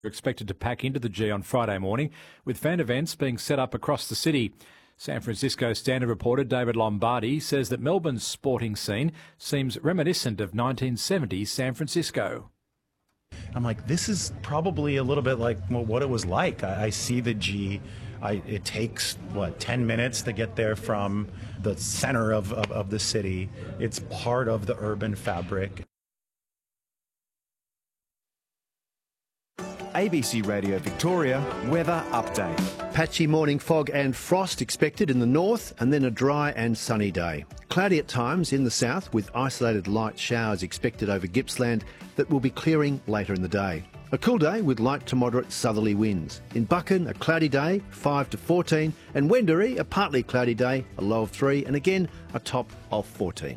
Are expected to pack into the G on Friday morning, with fan events being set up across the city. San Francisco Standard reporter David Lombardi says that Melbourne's sporting scene seems reminiscent of 1970s San Francisco. I'm like, this is probably a little bit like what it was like. I see the G. It takes, 10 minutes to get there from the center of the city. It's part of the urban fabric. ABC Radio Victoria weather update. Patchy morning fog and frost expected in the north, and then a dry and sunny day. Cloudy at times in the south, with isolated light showers expected over Gippsland that will be clearing later in the day. A cool day with light to moderate southerly winds. In Buchan, a cloudy day, 5 to 14, and Wendouree, a partly cloudy day, a low of 3, and again a top of 14.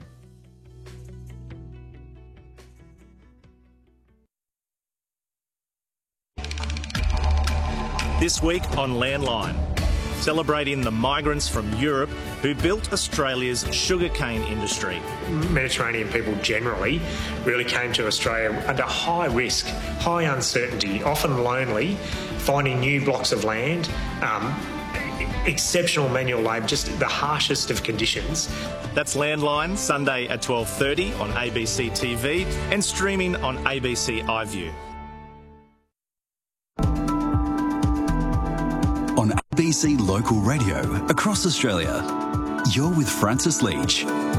This week on Landline, celebrating the migrants from Europe who built Australia's sugarcane industry. Mediterranean people generally really came to Australia under high risk, high uncertainty, often lonely, finding new blocks of land, exceptional manual labour, just the harshest of conditions. That's Landline, Sunday at 12:30 on ABC TV and streaming on ABC iView. On ABC Local Radio across Australia, you're with Francis Leach.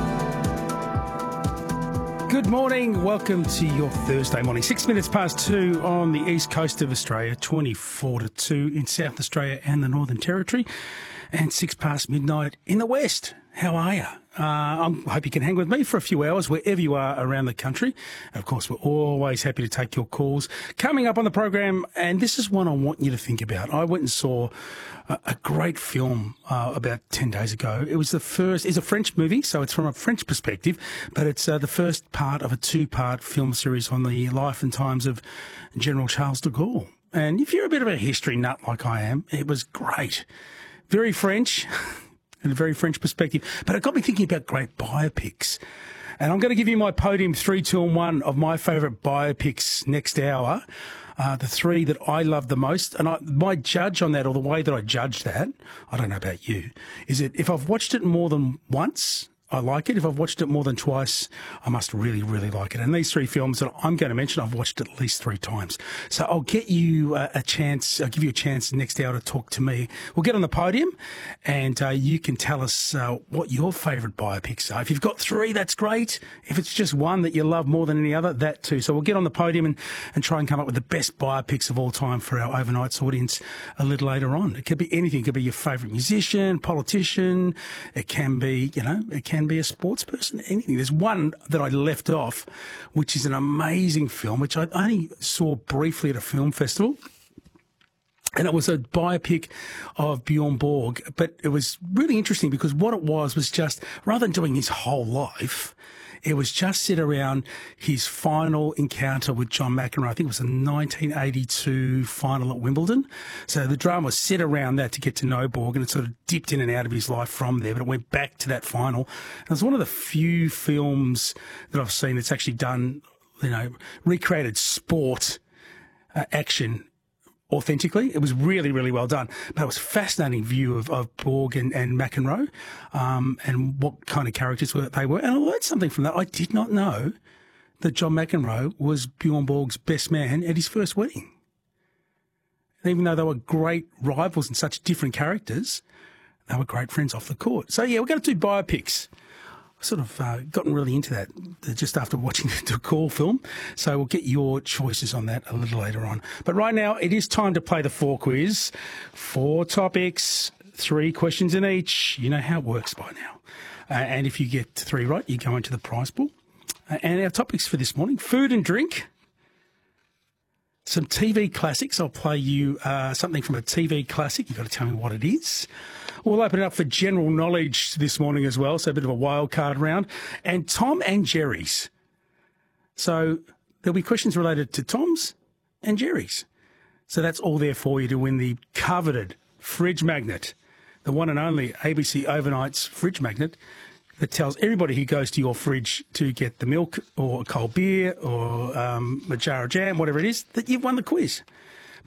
Good morning. Welcome to your Thursday morning. 6 minutes past 2 on the east coast of Australia, 24 to 2 in South Australia and the Northern Territory, and 6 past midnight in the west. How are you? I hope you can hang with me for a few hours wherever you are around the country. And of course, we're always happy to take your calls. Coming up on the program, and this is one I want you to think about. I went and saw a great film about 10 days ago. It's a French movie, so it's from a French perspective, but it's the first part of a 2-part film series on the life and times of General Charles de Gaulle. And if you're a bit of a history nut like I am, it was great. Very French. And a very French perspective. But it got me thinking about great biopics. And I'm going to give you my podium 3, 2 and 1 of my favourite biopics next hour. The 3 that I love the most. And my judge on that, or the way that I judge that, I don't know about you, is that if I've watched it more than once, I like it. If I've watched it more than twice, I must really, really like it. And these 3 films that I'm going to mention, I've watched at least 3 times. So I'll get you a chance, I'll give you a chance next hour to talk to me. We'll get on the podium and you can tell us what your favourite biopics are. If you've got 3, that's great. If it's just one that you love more than any other, that too. So we'll get on the podium and try and come up with the best biopics of all time for our overnights audience a little later on. It could be anything. It could be your favourite musician, politician. It can be, it can be a sports person, anything. There's one that I left off, which is an amazing film, which I only saw briefly at a film festival. And it was a biopic of Bjorn Borg. But it was really interesting because what it was just, rather than doing his whole life, it was just set around his final encounter with John McEnroe. I think it was the 1982 final at Wimbledon. So the drama was set around that to get to know Borg, and it sort of dipped in and out of his life from there, but it went back to that final. And it was one of the few films that I've seen that's actually done, recreated sport action authentically. It was really, really well done. But it was a fascinating view of Borg and McEnroe and what kind of characters they were. And I learned something from that. I did not know that John McEnroe was Bjorn Borg's best man at his first wedding. And even though they were great rivals and such different characters, they were great friends off the court. So, yeah, we're going to do biopics. Sort of gotten really into that just after watching the Call film. So we'll get your choices on that a little later on. But right now, it is time to play the 4 quiz. 4 topics, 3 questions in each. You know how it works by now. And if you get 3 right, you go into the prize pool. And our topics for this morning, food and drink, some TV classics. I'll play you something from a TV classic. You've got to tell me what it is. We'll open it up for general knowledge this morning as well, so a bit of a wild card round. And Tom and Jerry's. So there'll be questions related to Tom's and Jerry's. So that's all there for you to win the coveted fridge magnet, the one and only ABC Overnights fridge magnet that tells everybody who goes to your fridge to get the milk or a cold beer or a jar of jam, whatever it is, that you've won the quiz.